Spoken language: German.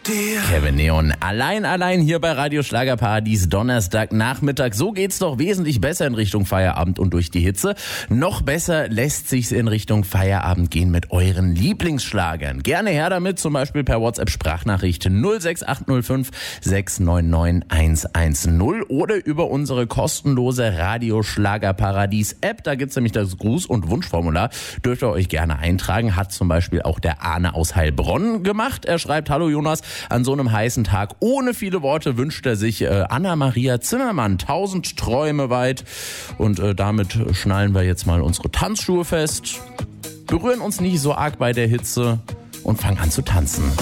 dir. Kevin Neon, allein hier bei Radio Schlagerparadies, Donnerstagnachmittag. So geht's doch wesentlich besser in Richtung Feierabend und durch die Hitze. Noch besser lässt sich's in Richtung Feierabend gehen mit euren Lieblingsschlagern. Gerne her damit, zum Beispiel per WhatsApp-Sprachnachricht 06805 699 110 oder über unsere kostenlose Radio Schlagerparadies-App. Da gibt's nämlich das Gruß- und Wunschformular. Dürft ihr euch gerne eintragen. Hat zum Beispiel auch der Arne aus Heilbronn gemacht. Er schreibt: Hallo Jonas, an so einem heißen Tag ohne viele Worte wünscht er sich Anna-Maria Zimmermann, 1000 Träume weit. Und damit schnallen wir jetzt mal unsere Tanzschuhe fest, berühren uns nicht so arg bei der Hitze und fangen an zu tanzen.